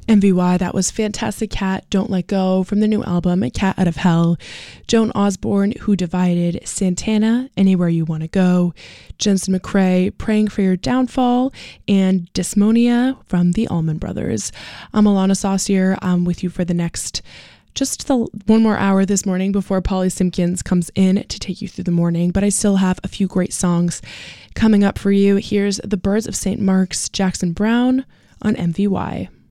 MVY, that was Fantastic Cat, Don't Let Go from the new album, Cat Out of Hell. Joan Osborne, Who Divided, Santana, Anywhere You Want to Go. Jensen McCrae, Praying for Your Downfall, and Dysmonia from the Allman Brothers. I'm Alana Saucier. I'm with you for the next one more hour this morning before Polly Simpkins comes in to take you through the morning, but I still have a few great songs coming up for you. Here's The Birds of St. Mark's, Jackson Browne on MVY.